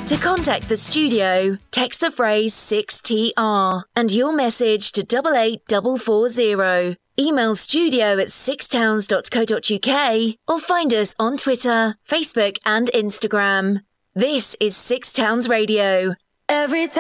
To contact the studio, text the phrase 6TR and your message to 88440. Email studio@sixtowns.co.uk or find us on Twitter, Facebook and Instagram. This is Six Towns Radio. Every time